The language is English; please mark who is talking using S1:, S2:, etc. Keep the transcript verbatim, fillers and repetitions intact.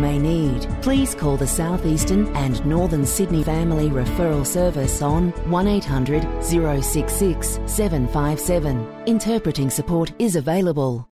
S1: may need. Please call the South Eastern and Northern Sydney Family Referral Service on one eight hundred, zero six six, seven five seven. Interpreting support is available.